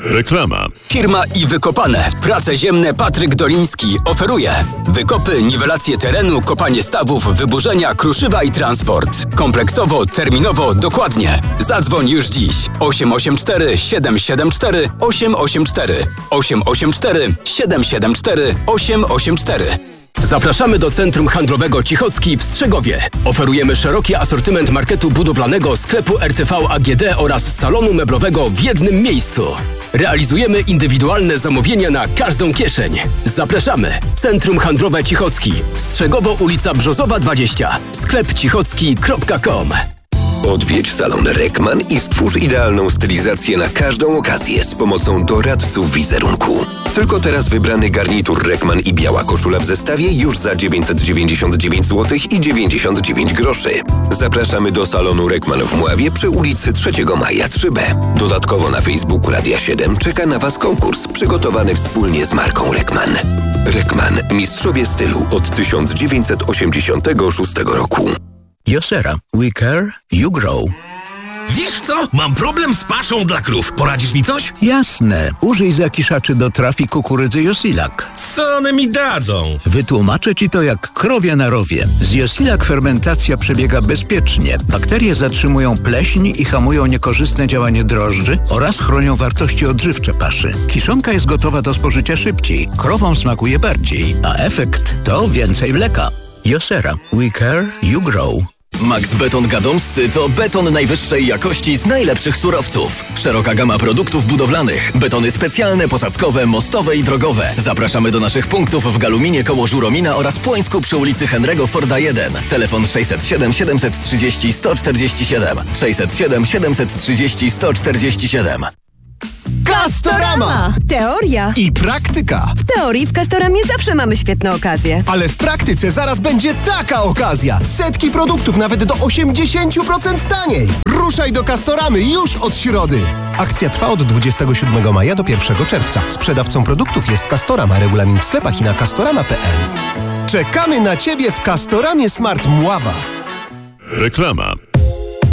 Reklama. Firma i Wykopane. Prace ziemne Patryk Doliński oferuje wykopy, niwelację terenu, kopanie stawów, wyburzenia, kruszywa i transport. Kompleksowo, terminowo, dokładnie. Zadzwoń już dziś. 884 774 884 884 774 884. Zapraszamy do Centrum Handlowego Cichocki w Strzegowie. Oferujemy szeroki asortyment marketu budowlanego, sklepu RTV AGD oraz salonu meblowego w jednym miejscu. Realizujemy indywidualne zamówienia na każdą kieszeń. Zapraszamy. Centrum Handlowe Cichocki. Strzegowo, ulica Brzozowa 20. Sklep cichocki.com. Odwiedź salon Reckman i stwórz idealną stylizację na każdą okazję z pomocą doradców wizerunku. Tylko teraz wybrany garnitur Reckman i biała koszula w zestawie już za 999 zł i 99 groszy. Zapraszamy do salonu Reckman w Mławie przy ulicy 3 Maja 3B. Dodatkowo na Facebooku Radia 7 czeka na Was konkurs przygotowany wspólnie z marką Reckman. Reckman. Mistrzowie stylu od 1986 roku. Josera. We care, you grow. Wiesz co? Mam problem z paszą dla krów. Poradzisz mi coś? Jasne. Użyj zakiszaczy do trafi kukurydzy Josilak. Co one mi dadzą? Wytłumaczę Ci to jak krowie na rowie. Z Josilak fermentacja przebiega bezpiecznie. Bakterie zatrzymują pleśń i hamują niekorzystne działanie drożdży oraz chronią wartości odżywcze paszy. Kiszonka jest gotowa do spożycia szybciej. Krowom smakuje bardziej, a efekt to więcej mleka. Josera. We care, you grow. Max Beton Gadomscy to beton najwyższej jakości z najlepszych surowców. Szeroka gama produktów budowlanych. Betony specjalne, posadzkowe, mostowe i drogowe. Zapraszamy do naszych punktów w Galuminie koło Żuromina oraz Płońsku przy ulicy Henry'ego Forda 1. Telefon 607 730 147. 607 730 147. Castorama! Teoria i praktyka. W teorii w Castoramie zawsze mamy świetne okazje. Ale w praktyce zaraz będzie taka okazja. Setki produktów nawet do 80% taniej. Ruszaj do Castoramy już od środy. Akcja trwa od 27 maja do 1 czerwca. Sprzedawcą produktów jest Castorama. Regulamin w sklepach i na castorama.pl. Czekamy na Ciebie w Castoramie Smart Mława. Reklama.